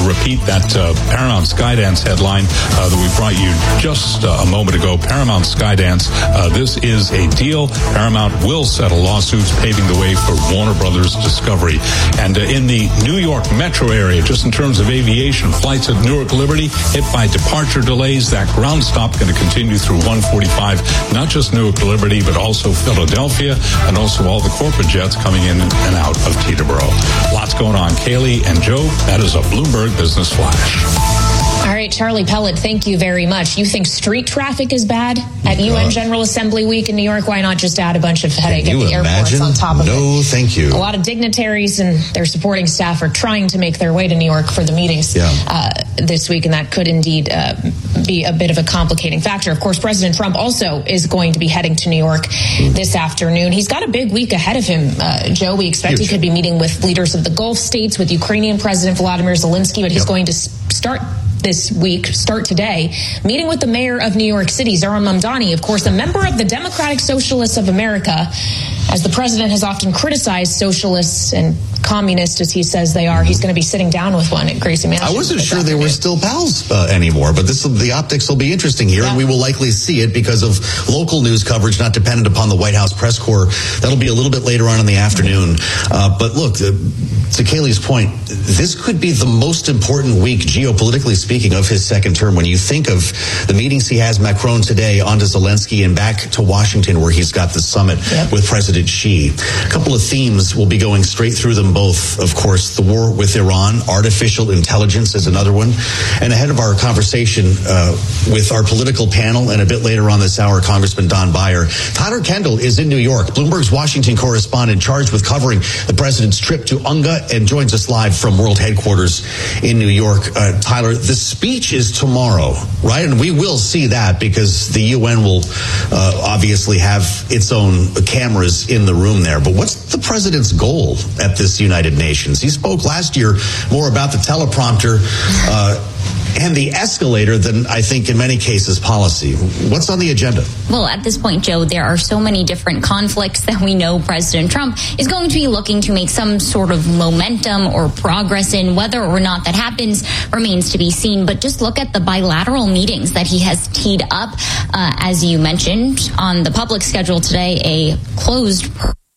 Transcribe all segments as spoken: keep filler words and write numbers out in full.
repeat that uh, Paramount Skydance headline uh, that we brought you just uh, a moment ago. Paramount Skydance, uh, this is a deal. Paramount will settle lawsuits, paving the way for Warner Brothers Discovery. And uh, in the New York metro area, just in terms of aviation, flights at Newark Liberty hit by departure delays. That ground stop going to continue through one forty-five, not just Newark Liberty, but also Philadelphia, and also all the corporate jets coming in and out of Teterboro. Lots going on. Kaylee and Joe, that is a Bloomberg Business Flash. All right, Charlie Pellet, thank you very much. You think street traffic is bad at U N General Assembly Week in New York? Why not just add a bunch of headache at the airports on top of it? No, thank you. A lot of dignitaries and their supporting staff are trying to make their way to New York for the meetings yeah. uh, this week, and that could indeed uh, be a bit of a complicating factor. Of course, President Trump also is going to be heading to New York mm. this afternoon. He's got a big week ahead of him, uh, Joe. We expect Huge. he could be meeting with leaders of the Gulf states, with Ukrainian President Volodymyr Zelensky, but he's yep. going to start this week, start today, meeting with the mayor of New York City, Zohran Mamdani, of course, a member of the Democratic Socialists of America. As the president has often criticized socialists and communists, as he says they are, he's going to be sitting down with one at Gracie Mansion. I wasn't sure they were still pals uh, anymore, but this the optics will be interesting here, yeah. and we will likely see it because of local news coverage not dependent upon the White House press corps. That'll be a little bit later on in the afternoon. Uh, but look, uh, to Kaylee's point, this could be the most important week, geopolitically speaking, of his second term. When you think of the meetings he has, Macron today, on to Zelensky, and back to Washington, where he's got the summit yep. with President Xi. A couple of themes will be going straight through them both. Of course, the war with Iran, artificial intelligence is another one. And ahead of our conversation uh, with our political panel, and a bit later on this hour, Congressman Don Beyer, Tyler Kendall is in New York, Bloomberg's Washington correspondent, charged with covering the president's trip to UNGA, and joins us live from World Headquarters in New York. Uh, Tyler, the speech is tomorrow, right? And we will see that because the U N will uh, obviously have its own cameras in the room there. But what's the president's goal at this United Nations? He spoke last year more about the teleprompter uh, and the escalator than, I think, in many cases, policy. What's on the agenda? Well, at this point, Joe, there are so many different conflicts that we know President Trump is going to be looking to make some sort of momentum or progress in. Whether or not that happens remains to be seen. But just look at the bilateral meetings that he has teed up. Uh, as you mentioned, on the public schedule today, a closed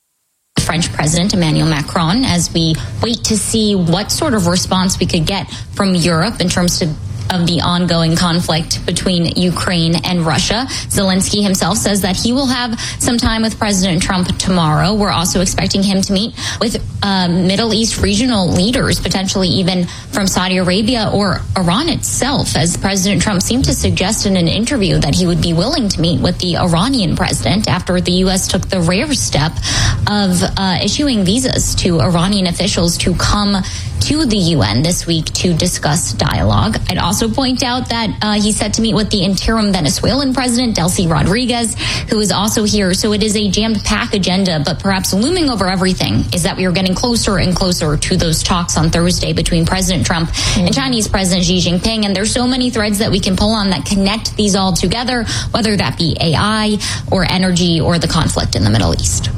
French President Emmanuel Macron, as we wait to see what sort of response we could get from Europe in terms of of the ongoing conflict between Ukraine and Russia. Zelensky himself says that he will have some time with President Trump tomorrow. We're also expecting him to meet with uh, Middle East regional leaders, potentially even from Saudi Arabia or Iran itself, as President Trump seemed to suggest in an interview that he would be willing to meet with the Iranian president after the U S took the rare step of uh, issuing visas to Iranian officials to come to the U N this week to discuss dialogue. I'd also point out that uh, he's set to meet with the interim Venezuelan president, Delcy Rodriguez, who is also here. So it is a jammed-packed agenda, but perhaps looming over everything is that we are getting closer and closer to those talks on Thursday between President Trump mm-hmm. and Chinese President Xi Jinping. And there's so many threads that we can pull on that connect these all together, whether that be A I or energy or the conflict in the Middle East.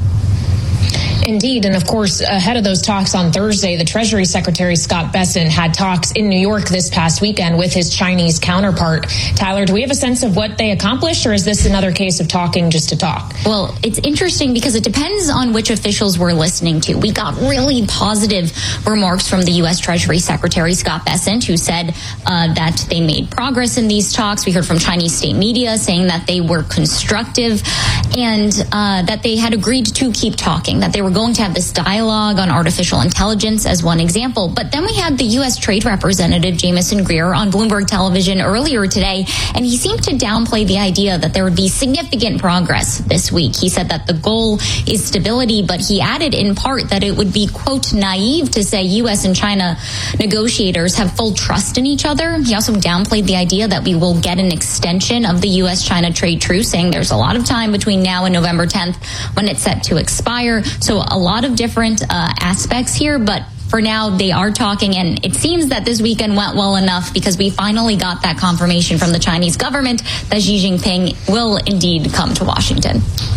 Indeed. And of course, ahead of those talks on Thursday, the Treasury Secretary Scott Bessent had talks in New York this past weekend with his Chinese counterpart. Tyler, do we have a sense of what they accomplished, or is this another case of talking just to talk? Well, it's interesting because it depends on which officials we're listening to. We got really positive remarks from the U S Treasury Secretary Scott Bessent, who said uh, that they made progress in these talks. We heard from Chinese state media saying that they were constructive and uh, that they had agreed to keep talking, that they were going to have this dialogue on artificial intelligence as one example. But then we had the U S Trade Representative Jamieson Greer on Bloomberg Television earlier today, and he seemed to downplay the idea that there would be significant progress this week. He said that the goal is stability, but he added in part that it would be, quote, naive to say U S and China negotiators have full trust in each other. He also downplayed the idea that we will get an extension of the U S China trade truce, saying there's a lot of time between now and November tenth when it's set to expire. So a lot of different uh, aspects here, but for now they are talking, and it seems that this weekend went well enough because we finally got that confirmation from the Chinese government that Xi Jinping will indeed come to Washington.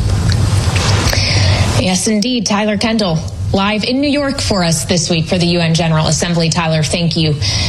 Yes, indeed. Tyler Kendall, live in New York for us this week for the U N General Assembly. Tyler, thank you.